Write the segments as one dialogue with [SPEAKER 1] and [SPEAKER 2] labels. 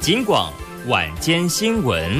[SPEAKER 1] 警广晚间新闻。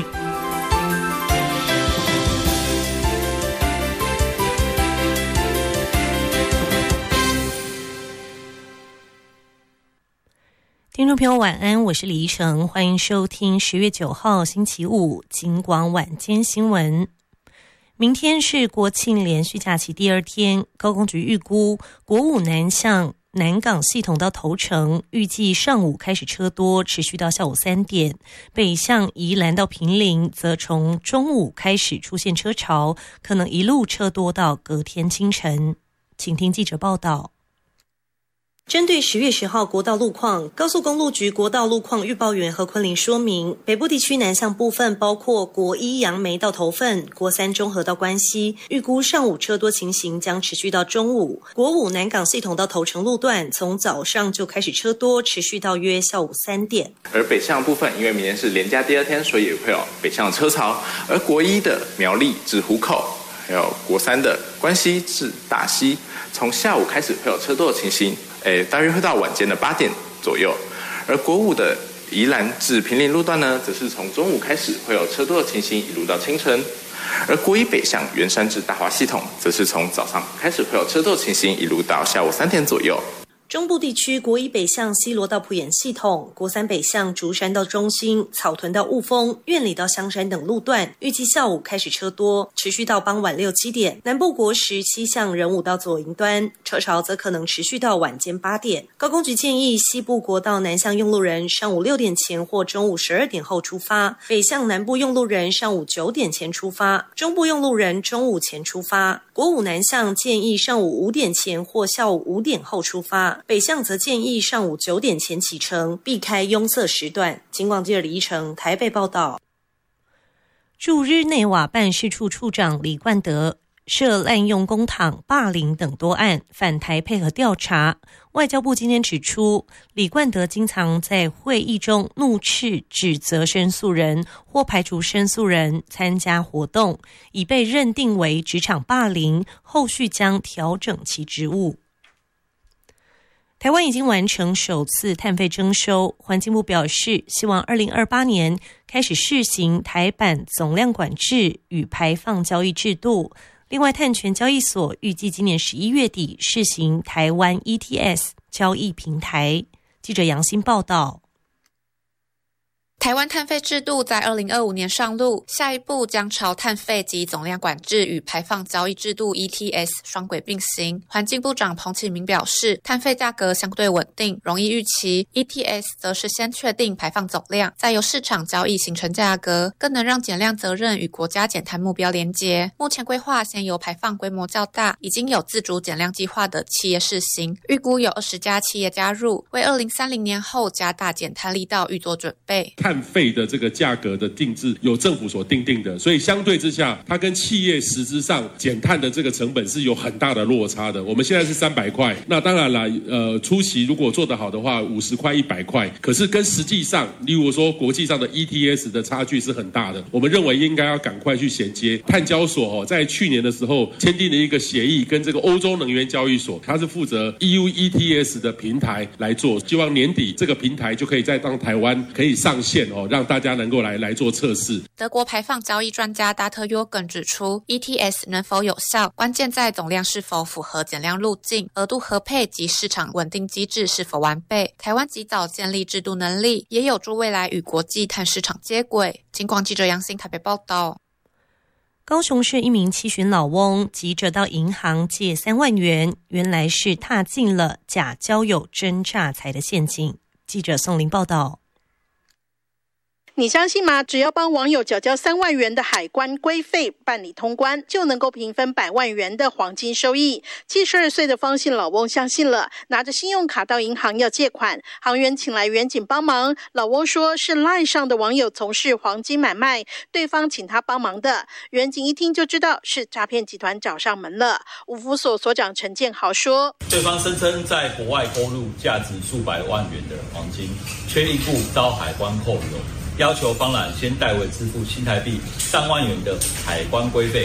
[SPEAKER 2] 听众朋友晚安，我是李怡诚，欢迎收听10月9号星期五警广晚间新闻。明天是国庆连续假期第二天，高工局预估国五南向南港系统到头城，预计上午开始车多，持续到下午3点；北向宜兰到坪林，则从中午开始出现车潮，可能一路车多到隔天清晨。请听记者报道。针对10月10号国道路况，高速公路局国道路况预报员何坤林说明，北部地区南向部分包括国一杨梅到头份、国三中和到关西，预估上午车多情形将持续到中午。国五南港系统到头城路段，从早上就开始车多，持续到约下午3点。
[SPEAKER 3] 而北向部分，因为明天是连假第二天，所以也会有北向的车潮。而国一的苗栗至湖口，还有国三的关西至大溪，从下午开始会有车多的情形。大约会到晚间的8点左右，而国五的宜兰至坪林路段呢，则是从中午开始会有车多的情形，一路到清晨。而国一北向圆山至大华系统，则是从早上开始会有车多的情形，一路到下午3点左右。
[SPEAKER 2] 中部地区国一北向西螺到埔盐系统，国三北向竹山到中心、草屯到雾峰、苑里到香山等路段，预计下午开始车多，持续到傍晚6、7点。南部国十西向仁武到左营端，车潮则可能持续到晚间8点。高工局建议西部国道南向用路人上午6点前或中午12点后出发，北向南部用路人上午9点前出发，中部用路人中午前出发。国五南向建议上午5点前或下午5点后出发，北向则建议上午9点前启程，避开拥塞时段。警广记者李怡诚台北报道。驻日内瓦办事处处长李冠德涉滥用公帑、霸凌等多案，返台配合调查。外交部今天指出，李冠德经常在会议中怒斥指责申诉人或排除申诉人参加活动，已被认定为职场霸凌，后续将调整其职务。台湾已经完成首次碳费征收，环境部表示，希望2028年开始试行台版总量管制与排放交易制度。另外，碳权交易所预计今年11月底试行台湾 ETS 交易平台。记者杨欣报道。
[SPEAKER 4] 台湾碳费制度在2025年上路，下一步将朝碳费及总量管制与排放交易制度 ETS 双轨并行。环境部长彭启明表示，碳费价格相对稳定，容易预期 ，ETS 则是先确定排放总量，再由市场交易形成价格，更能让减量责任与国家减碳目标连结。目前规划先由排放规模较大、已经有自主减量计划的企业试行，预估有20家企业加入，为2030年后加大减碳力道预做准备。
[SPEAKER 5] 碳费的这个价格的定制由政府所定的，所以相对之下，它跟企业实质上减碳的这个成本是有很大的落差的。我们现在是300块，那当然啦，初期如果做得好的话，50块、100块，可是跟实际上，例如说国际上的 ETS 的差距是很大的。我们认为应该要赶快去衔接。碳交所在去年的时候签订了一个协议，跟这个欧洲能源交易所，它是负责 EU ETS 的平台来做，希望年底这个平台就可以再让台湾可以上线让大家能够来做测试。
[SPEAKER 4] 德国排放交易专家达特约根指出 ，ETS 能否有效，关键在总量是否符合减量路径、额度合配及市场稳定机制是否完备。台湾及早建立制度能力，也有助未来与国际碳市场接轨。警广记者杨欣台北报道。
[SPEAKER 2] 高雄市一名七旬老翁急着到银行借3万元，原来是踏进了假交友真诈财的陷阱。记者宋林报道。
[SPEAKER 6] 你相信吗？只要帮网友缴交3万元的海关规费办理通关，就能够平分100万元的黄金收益。72岁的方姓老翁相信了，拿着信用卡到银行要借款，行员请来员警帮忙。老翁说是 LINE 上的网友从事黄金买卖，对方请他帮忙的。员警一听就知道是诈骗集团找上门了。五福所所长陈建豪说，
[SPEAKER 7] 对方声称在国外购入价值数百万元的黄金，缺一步遭海关扣留，要求方览先代为支付新台币3万元的海关规费。